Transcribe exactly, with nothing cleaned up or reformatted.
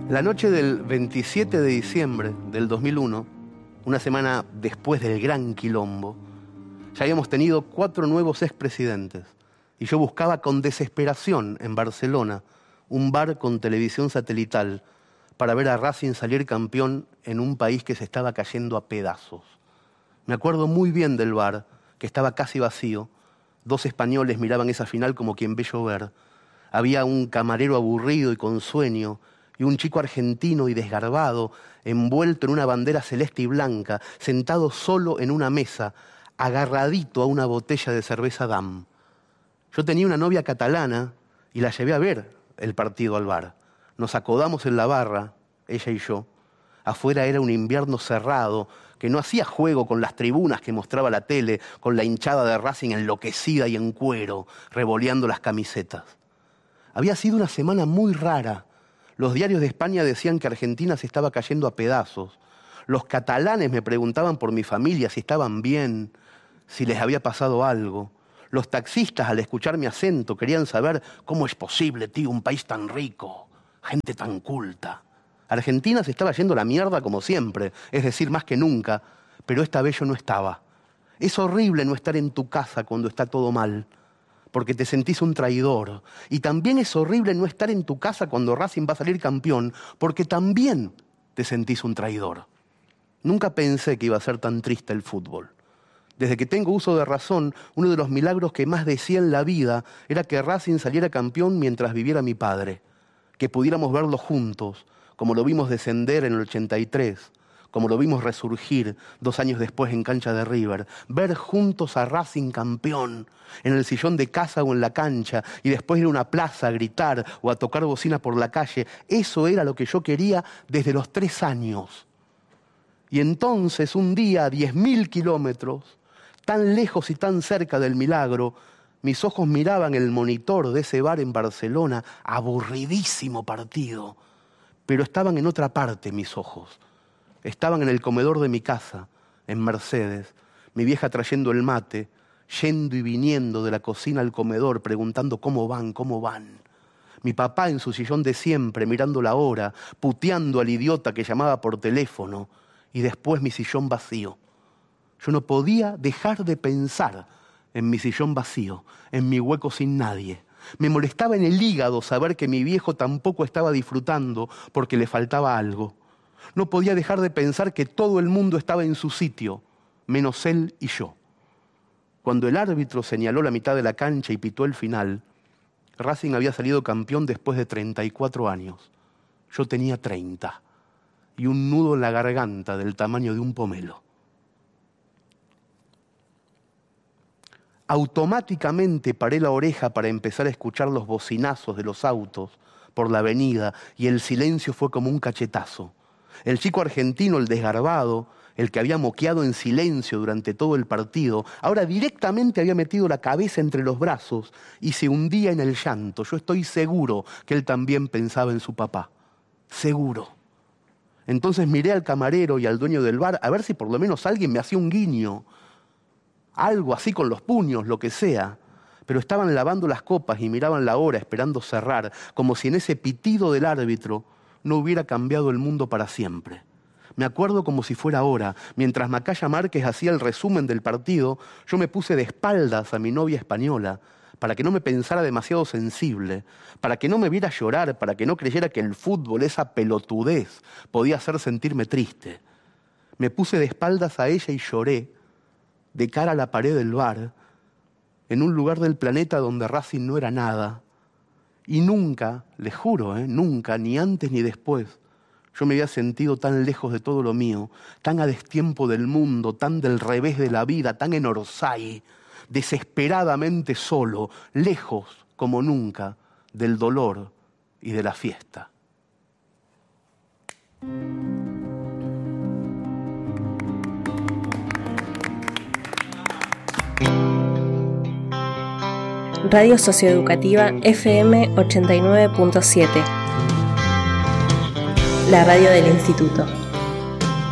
La noche del veintisiete de diciembre del dos mil uno, una semana después del gran quilombo, ya habíamos tenido cuatro nuevos expresidentes y yo buscaba con desesperación en Barcelona un bar con televisión satelital para ver a Racing salir campeón en un país que se estaba cayendo a pedazos. Me acuerdo muy bien del bar, que estaba casi vacío. Dos españoles miraban esa final como quien ve llover. Había un camarero aburrido y con sueño, y un chico argentino y desgarbado, envuelto en una bandera celeste y blanca, sentado solo en una mesa, agarradito a una botella de cerveza Damm. Yo tenía una novia catalana y la llevé a ver el partido al bar. Nos acodamos en la barra, ella y yo. Afuera era un invierno cerrado, que no hacía juego con las tribunas que mostraba la tele, con la hinchada de Racing enloquecida y en cuero, revoleando las camisetas. Había sido una semana muy rara. Los diarios de España decían que Argentina se estaba cayendo a pedazos. Los catalanes me preguntaban por mi familia, si estaban bien, si les había pasado algo. Los taxistas, al escuchar mi acento, querían saber cómo es posible, tío, un país tan rico, gente tan culta. Argentina se estaba yendo a la mierda como siempre, es decir, más que nunca, pero esta vez yo no estaba. Es horrible no estar en tu casa cuando está todo mal, porque te sentís un traidor. Y también es horrible no estar en tu casa cuando Racing va a salir campeón, porque también te sentís un traidor. Nunca pensé que iba a ser tan triste el fútbol. Desde que tengo uso de razón, uno de los milagros que más decía en la vida era que Racing saliera campeón mientras viviera mi padre, que pudiéramos verlo juntos, como lo vimos descender en el ochenta y tres, como lo vimos resurgir dos años después en cancha de River, ver juntos a Racing campeón en el sillón de casa o en la cancha y después ir a una plaza a gritar o a tocar bocina por la calle. Eso era lo que yo quería desde los tres años. Y entonces un día a diez mil kilómetros, tan lejos y tan cerca del milagro, mis ojos miraban el monitor de ese bar en Barcelona, aburridísimo partido, pero estaban en otra parte mis ojos. Estaban en el comedor de mi casa, en Mercedes, mi vieja trayendo el mate, yendo y viniendo de la cocina al comedor, preguntando cómo van, cómo van. Mi papá en su sillón de siempre, mirando la hora, puteando al idiota que llamaba por teléfono, y después mi sillón vacío. Yo no podía dejar de pensar en mi sillón vacío, en mi hueco sin nadie. Me molestaba en el hígado saber que mi viejo tampoco estaba disfrutando porque le faltaba algo. No podía dejar de pensar que todo el mundo estaba en su sitio, menos él y yo. Cuando el árbitro señaló la mitad de la cancha y pitó el final, Racing había salido campeón después de treinta y cuatro años. Yo tenía treinta y un nudo en la garganta del tamaño de un pomelo. Automáticamente paré la oreja para empezar a escuchar los bocinazos de los autos por la avenida y el silencio fue como un cachetazo. El chico argentino, el desgarbado, el que había moqueado en silencio durante todo el partido, ahora directamente había metido la cabeza entre los brazos y se hundía en el llanto. Yo estoy seguro que él también pensaba en su papá. Seguro. Entonces miré al camarero y al dueño del bar a ver si por lo menos alguien me hacía un guiño. Algo así con los puños, lo que sea. Pero estaban lavando las copas y miraban la hora esperando cerrar, como si en ese pitido del árbitro no hubiera cambiado el mundo para siempre. Me acuerdo como si fuera ahora, mientras Macaya Márquez hacía el resumen del partido, yo me puse de espaldas a mi novia española, para que no me pensara demasiado sensible, para que no me viera llorar, para que no creyera que el fútbol, esa pelotudez, podía hacer sentirme triste. Me puse de espaldas a ella y lloré, de cara a la pared del bar, en un lugar del planeta donde Racing no era nada. Y nunca, les juro, ¿eh? nunca, ni antes ni después, yo me había sentido tan lejos de todo lo mío, tan a destiempo del mundo, tan del revés de la vida, tan en Orsay, desesperadamente solo, lejos como nunca del dolor y de la fiesta. Radio Socioeducativa F M ochenta y nueve punto siete. La radio del Instituto.